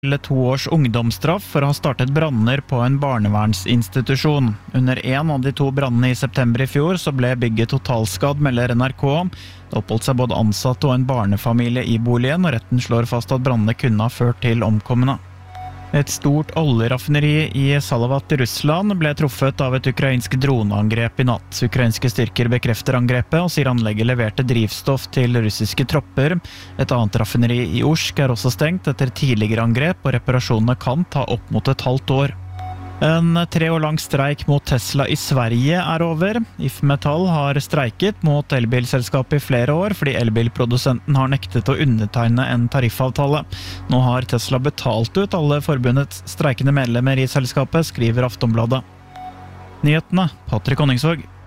Eller 2 års ungdomsstraff for å ha startet branner på en barnevernsinstitusjon. Under en av de 2 brannene i september i fjor så ble bygget totalskadd, melder NRK. Det oppholdt seg både ansatte og en barnefamilie i boligen, og retten slår fast at brannene kunne ha ført til omkomne. Et stort oljeraffineri i Salavat i Russland ble truffet av et ukrainsk droneangrep i natt. Ukrainske styrker bekrefter angrepet og sier anlegget leverte drivstoff til russiske tropper. Et annet raffineri i Orsk er også stengt etter tidligere angrep, og reparasjonene kan ta opp mot et halvt år. En 3 år lang streik mot Tesla i Sverige er over. IF Metall har streiket mot elbilselskapet i flere år, fordi elbilprodusenten har nektet å undertegne en tariffavtale. Nå har Tesla betalt ut alle forbundets streikende medlemmer i selskapet, skriver Aftonbladet. Nyhetene, Patrick Honningsvåg.